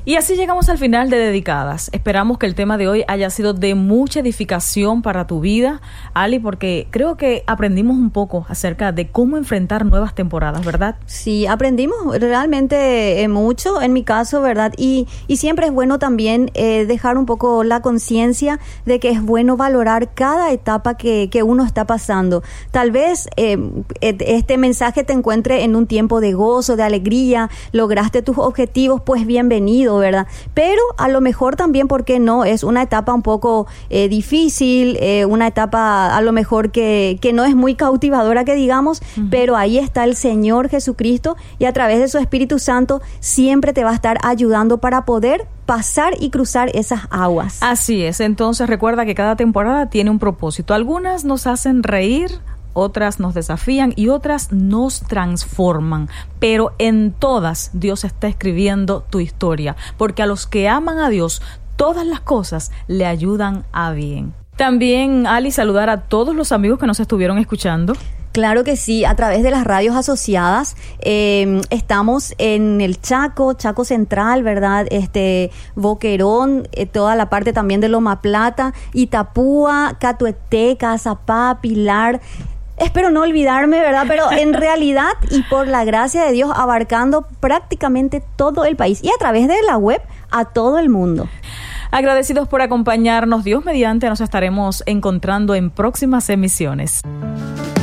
Y así llegamos al final de Dedicadas. Esperamos que el tema de hoy haya sido de mucha edificación para tu vida, Ali, porque creo que aprendimos un poco acerca de cómo enfrentar nuevas temporadas, ¿verdad? Sí, aprendimos realmente mucho en mi caso, ¿verdad? Y siempre es bueno también dejar un poco la conciencia de que es bueno valorar cada etapa que uno está pasando. Tal vez este mensaje te encuentre en un tiempo de gozo, de alegría, lograste tus objetivos, pues bienvenido, ¿verdad? Pero a lo mejor también, ¿por qué no? Es una etapa un poco difícil, una etapa a lo mejor que no es muy cautivadora, que digamos, pero ahí está el Señor Jesucristo y a través de su Espíritu Santo siempre te va a estar ayudando para poder pasar y cruzar esas aguas. Así es, entonces recuerda que cada temporada tiene un propósito. Algunas nos hacen reír, otras nos desafían y otras nos transforman, pero en todas Dios está escribiendo tu historia, porque a los que aman a Dios, todas las cosas le ayudan a bien. También, Ali, saludar a todos los amigos que nos estuvieron escuchando. Claro que sí, a través de las radios asociadas, estamos en el Chaco Central, ¿verdad? Boquerón, toda la parte también de Loma Plata, Itapúa, Catuete, Cazapá, Pilar. Espero no olvidarme, ¿verdad? Pero en realidad y por la gracia de Dios, abarcando prácticamente todo el país y a través de la web a todo el mundo. Agradecidos por acompañarnos. Dios mediante nos estaremos encontrando en próximas emisiones.